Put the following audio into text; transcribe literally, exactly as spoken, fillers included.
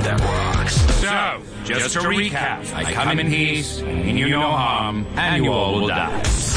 that rocks. So, just to recap, I come in peace, and mean you no harm, and you all will die.